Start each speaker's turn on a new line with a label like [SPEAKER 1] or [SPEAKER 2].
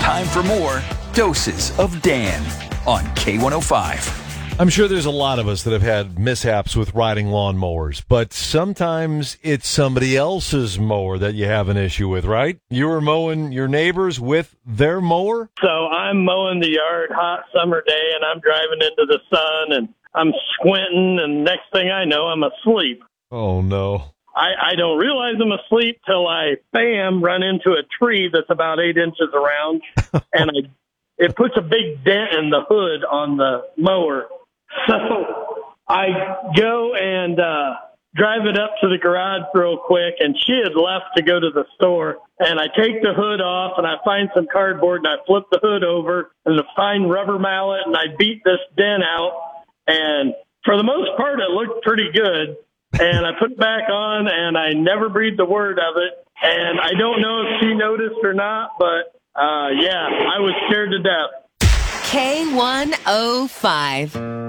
[SPEAKER 1] time for more Doses of Dan on K105.
[SPEAKER 2] I'm sure there's a lot of us that have had mishaps with riding lawnmowers, but sometimes it's somebody else's mower that you have an issue with, right? You were mowing your neighbors with their mower?
[SPEAKER 3] So I'm mowing the yard, hot summer day, and I'm driving into the sun, and I'm squinting, and next thing I know, I'm asleep.
[SPEAKER 2] Oh, no.
[SPEAKER 3] I don't realize I'm asleep till I, bam, run into a tree that's about 8 inches around, and it puts a big dent in the hood on the mower. So I go and drive it up to the garage real quick, and she had left to go to the store. And I take the hood off, and I find some cardboard, and I flip the hood over, and I find rubber mallet, and I beat this dent out. And for the most part, it looked pretty good. And I put it back on, and I never breathed a word of it. And I don't know if she noticed or not, but, yeah, I was scared to death.
[SPEAKER 4] K105.